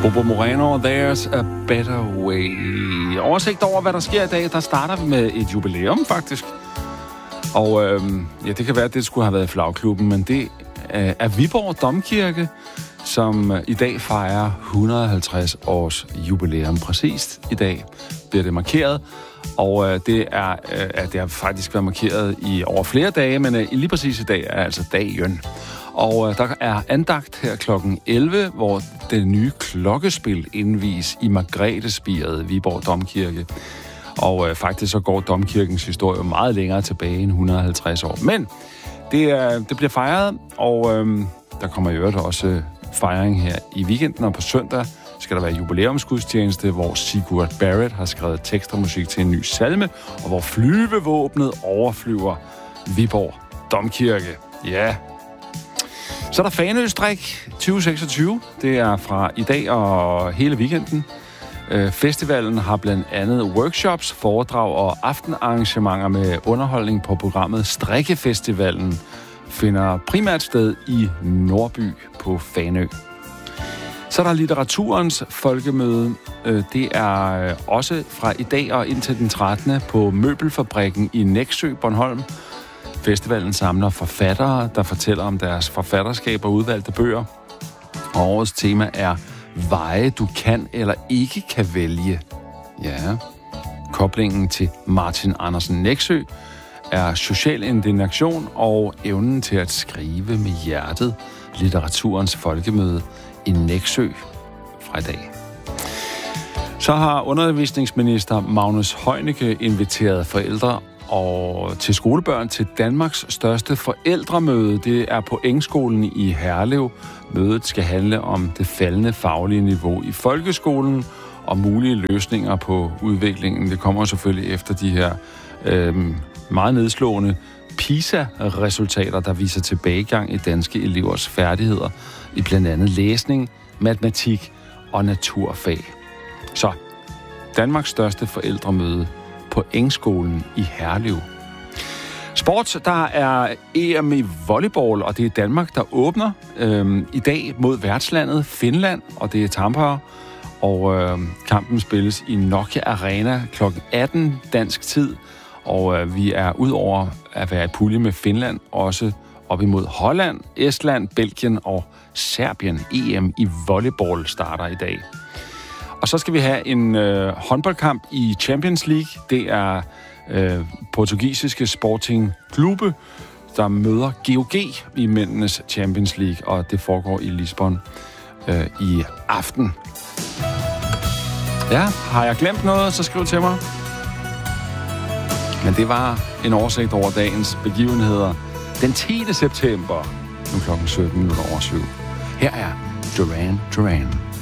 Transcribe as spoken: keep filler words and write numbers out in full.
Bobo Moreno, There's a Better Way. Oversigt over, hvad der sker i dag. Der starter vi med et jubilæum, faktisk. Og øh, ja, det kan være, at det skulle have været i Flagklubben, men det øh, er Viborg Domkirke, som øh, i dag fejrer et hundrede og halvtreds års jubilæum. Præcist i dag bliver det markeret. Og øh, det er øh, at det har faktisk været markeret i over flere dage, men øh, lige præcis i dag er altså dagen. Og øh, der er andagt her klokken elleve, hvor det nye klokkespil indvies i Margrethespiret, Viborg Domkirke. Og øh, faktisk så går domkirkens historie meget længere tilbage end et hundrede og halvtreds år. Men det, er, det bliver fejret, og øh, der kommer i øvrigt også øh, fejring her i weekenden, og på søndag skal der være jubilæumsgudstjeneste, hvor Sigurd Barrett har skrevet tekst og musik til en ny salme, og hvor flyvevåbnet overflyver Viborg Domkirke. Ja. Så er der Fanøstrik tyve seksogtyve. Det er fra i dag og hele weekenden. Festivalen har blandt andet workshops, foredrag og aftenarrangementer med underholdning på programmet. Strikkefestivalen finder primært sted i Nordby på Fanø. Så er der litteraturens folkemøde. Det er også fra i dag og indtil den trettende på Møbelfabrikken i Nexø, Bornholm. Festivalen samler forfattere, der fortæller om deres forfatterskab og udvalgte bøger. Og årets tema er veje, du kan eller ikke kan vælge. Ja. Koblingen til Martin Andersen Nexø er social indignation og evnen til at skrive med hjertet. Litteraturens folkemøde i Nexø fra i dag. Så har undervisningsminister Magnus Heunicke inviteret forældre og til skolebørn til Danmarks største forældremøde. Det er på Engskolen i Herlev. Mødet skal handle om det faldende faglige niveau i folkeskolen og mulige løsninger på udviklingen. Det kommer selvfølgelig efter de her øh, meget nedslående PISA-resultater, der viser tilbagegang i danske elevers færdigheder i blandt andet læsning, matematik og naturfag. Så Danmarks største forældremøde på Engskolen i Herlev. Sport, der er E M i volleyball, og det er Danmark, der åbner øh, i dag mod værtslandet Finland, og det er Tampere. Og øh, kampen spilles i Nokia Arena klokken atten dansk tid, og øh, vi er udover at være i pulje med Finland, også op imod Holland, Estland, Belgien og Serbien. E M i volleyball starter i dag. Og så skal vi have en øh, håndboldkamp i Champions League. Det er øh, portugisiske Sporting Clube, der møder G O G i mændenes Champions League, og det foregår i Lisbon øh, i aften. Ja, har jeg glemt noget, så skriv til mig. Men det var en oversigt over dagens begivenheder den tiende september, nu klokken sytten minutter over syv. Her er Duran Duran.